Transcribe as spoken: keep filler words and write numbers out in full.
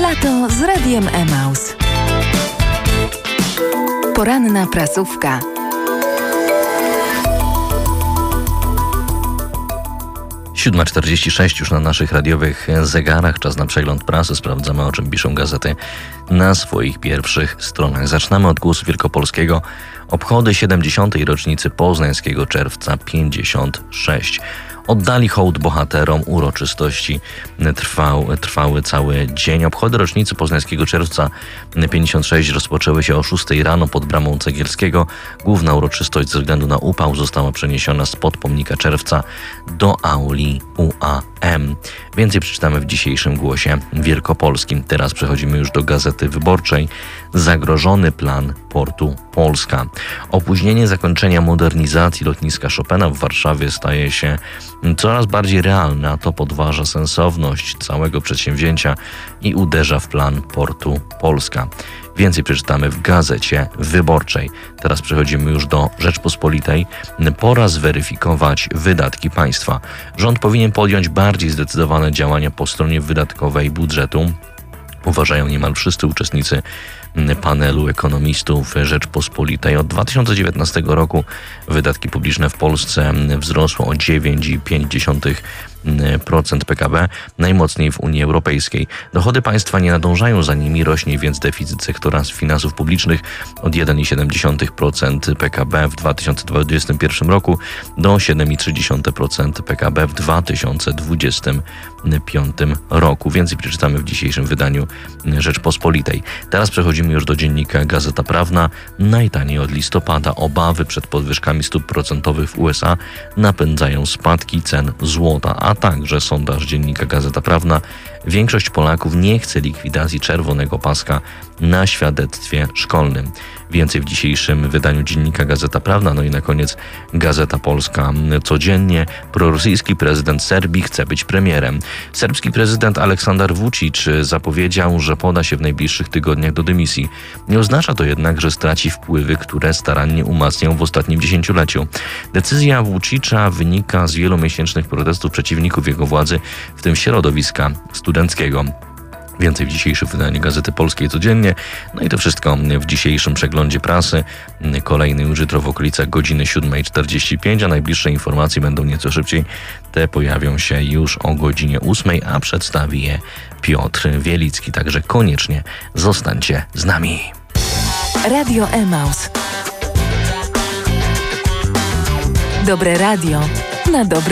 Lato z Radiem Emaus. Poranna prasówka. siódma czterdzieści sześć już na naszych radiowych zegarach. Czas na przegląd prasy. Sprawdzamy, o czym piszą gazety na swoich pierwszych stronach. Zaczynamy od Głosu Wielkopolskiego. Obchody siedemdziesiątej rocznicy Poznańskiego Czerwca pięćdziesiąt sześć. Oddali hołd bohaterom, uroczystości trwały, trwały cały dzień. Obchody rocznicy Poznańskiego Czerwca pięćdziesiąt sześć rozpoczęły się o szóstej rano pod bramą Cegielskiego. Główna uroczystość ze względu na upał została przeniesiona spod pomnika Czerwca do auli U A M. Więcej przeczytamy w dzisiejszym Głosie Wielkopolskim. Teraz przechodzimy już do Gazety Wyborczej. Zagrożony plan portu Polska. Opóźnienie zakończenia modernizacji lotniska Chopina w Warszawie staje się coraz bardziej realne, a to podważa sensowność całego przedsięwzięcia i uderza w plan portu Polska. Więcej przeczytamy w Gazecie Wyborczej. Teraz przechodzimy już do Rzeczpospolitej. Pora zweryfikować wydatki państwa. Rząd powinien podjąć bardziej zdecydowane działania po stronie wydatkowej budżetu. Uważają niemal wszyscy uczestnicy panelu ekonomistów Rzeczpospolitej. Od dwa tysiące dziewiętnastego roku wydatki publiczne w Polsce wzrosły o dziewięć przecinek pięć procent P K B, najmocniej w Unii Europejskiej. Dochody państwa nie nadążają za nimi, rośnie więc deficyt sektora finansów publicznych od jeden przecinek siedem procent P K B w dwa tysiące dwudziestym pierwszym roku do siedem przecinek trzy procent P K B w dwa tysiące dwudziestym piątym roku. Więcej przeczytamy w dzisiejszym wydaniu Rzeczpospolitej. Teraz przechodzimy już do dziennika Gazeta Prawna. Najtaniej od listopada. Obawy przed podwyżkami stóp procentowych w U S A napędzają spadki cen złota, a także sondaż dziennika Gazeta Prawna. Większość Polaków nie chce likwidacji czerwonego paska na świadectwie szkolnym. Więcej w dzisiejszym wydaniu dziennika Gazeta Prawna. No i na koniec Gazeta Polska codziennie. Prorosyjski prezydent Serbii chce być premierem. Serbski prezydent Aleksandar Vučić zapowiedział, że poda się w najbliższych tygodniach do dymisji. Nie oznacza to jednak, że straci wpływy, które starannie umacniał w ostatnim dziesięcioleciu. Decyzja Vučića wynika z wielomiesięcznych protestów przeciwników jego władzy, w tym środowiska studenckiego. Więcej w dzisiejszym wydaniu Gazety Polskiej codziennie. No i to wszystko w dzisiejszym przeglądzie prasy. Kolejny już jutro w okolicach godziny siódma czterdzieści pięć, a najbliższe informacje będą nieco szybciej. Te pojawią się już o godzinie ósmej, a przedstawi je Piotr Wielicki. Także koniecznie zostańcie z nami. Radio Emaus. Dobre radio na dobry